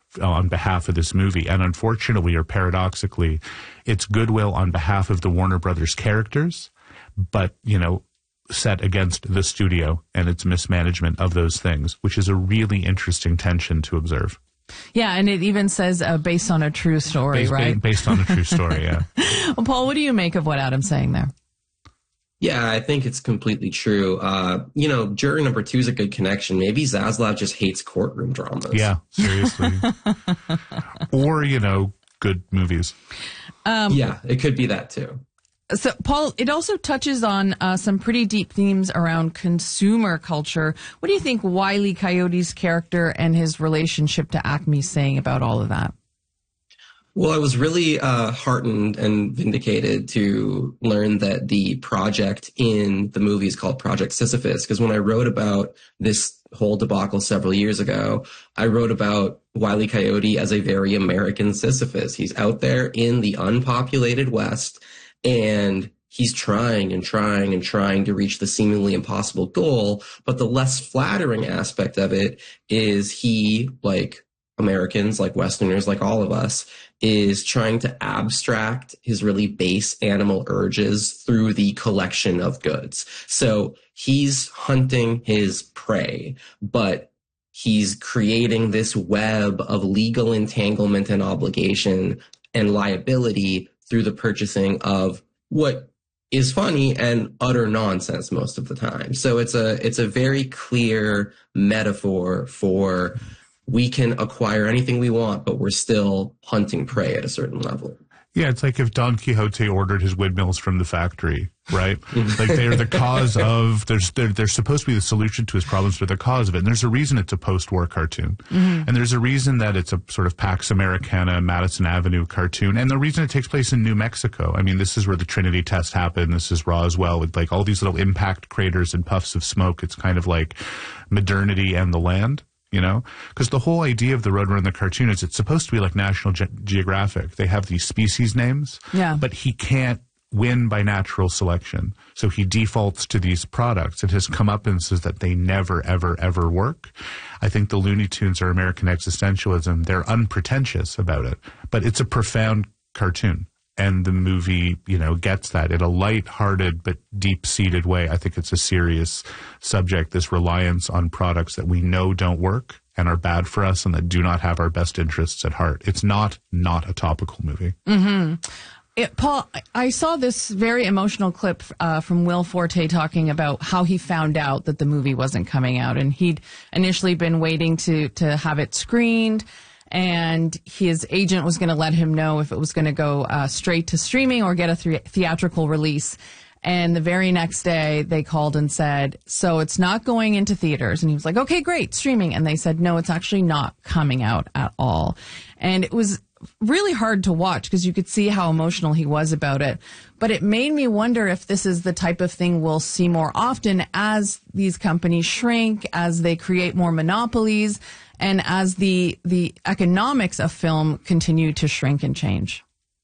on behalf of this movie. And unfortunately, or paradoxically, it's goodwill on behalf of the Warner Brothers characters, but, set against the studio and its mismanagement of those things, which is a really interesting tension to observe. Yeah, and it even says based on a true story, right? Based on a true story, yeah. Well, Paul, what do you make of what Adam's saying there? Yeah, I think it's completely true. Juror number 2 is a good connection. Maybe Zaslav just hates courtroom dramas. Yeah, seriously. Or, good movies. Yeah, it could be that too. So, Paul, it also touches on some pretty deep themes around consumer culture. What do you think Wile E. Coyote's character and his relationship to Acme is saying about all of that? Well, I was really heartened and vindicated to learn that the project in the movie is called Project Sisyphus, because when I wrote about this whole debacle several years ago, I wrote about Wile E. Coyote as a very American Sisyphus. He's out there in the unpopulated West, and he's trying and trying and trying to reach the seemingly impossible goal. But the less flattering aspect of it is he, like Americans, like Westerners, like all of us, is trying to abstract his really base animal urges through the collection of goods. So he's hunting his prey, but he's creating this web of legal entanglement and obligation and liability through the purchasing of what is funny and utter nonsense most of the time. So it's a very clear metaphor for we can acquire anything we want, but we're still hunting prey at a certain level. Yeah, it's like if Don Quixote ordered his windmills from the factory, right? Like they are the cause of, they're supposed to be the solution to his problems, but the cause of it. And there's a reason it's a post-war cartoon. Mm-hmm. And there's a reason that it's a sort of Pax Americana, Madison Avenue cartoon. And the reason it takes place in New Mexico. I mean, this is where the Trinity test happened. This is Roswell with like all these little impact craters and puffs of smoke. It's kind of like modernity and the land. Because the whole idea of the Roadrunner in the cartoon is it's supposed to be like National Geographic. They have these species names, but he can't win by natural selection. So he defaults to these products. It has come up and says that they never, ever, ever work. I think the Looney Tunes are American existentialism. They're unpretentious about it, but it's a profound cartoon. And the movie, gets that in a light-hearted but deep-seated way. I think it's a serious subject, this reliance on products that we know don't work and are bad for us and that do not have our best interests at heart. It's not a topical movie. Mm-hmm. Paul, I saw this very emotional clip from Will Forte talking about how he found out that the movie wasn't coming out. And he'd initially been waiting to have it screened. And his agent was going to let him know if it was going to go straight to streaming or get a theatrical release. And the very next day, they called and said, so it's not going into theaters. And he was like, okay, great, streaming. And they said, no, it's actually not coming out at all. And it was really hard to watch because you could see how emotional he was about it. But it made me wonder if this is the type of thing we'll see more often as these companies shrink, as they create more monopolies, and as the economics of film continue to shrink and change.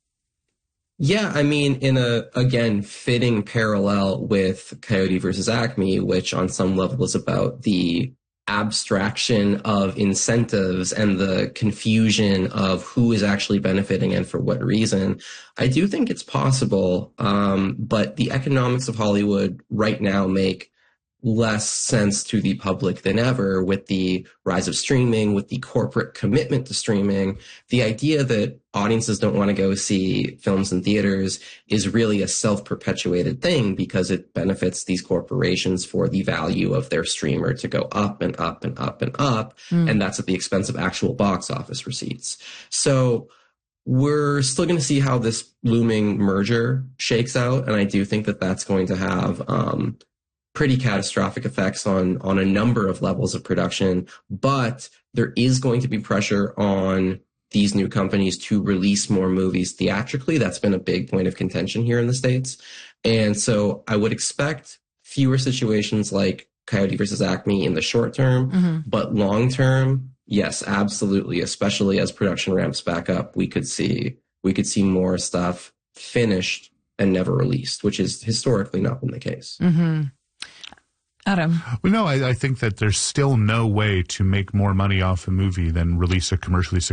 Yeah, I mean, in a, again, fitting parallel with Coyote versus Acme, which on some level is about the abstraction of incentives and the confusion of who is actually benefiting and for what reason. I do think it's possible, but the economics of Hollywood right now make less sense to the public than ever with the rise of streaming, with the corporate commitment to streaming. The idea that audiences don't want to go see films in theaters is really a self-perpetuated thing because it benefits these corporations for the value of their streamer to go up and up and up and up. And that's at the expense of actual box office receipts. So we're still going to see how this looming merger shakes out. And I do think that that's going to have, pretty catastrophic effects on a number of levels of production, but there is going to be pressure on these new companies to release more movies theatrically. That's been a big point of contention here in the States. And so I would expect fewer situations like Coyote versus Acme in the short term, but long term, yes, absolutely. Especially as production ramps back up, we could see more stuff finished and never released, which is historically not been the case. Adam? Well, no, I think that there's still no way to make more money off a movie than release a commercially successful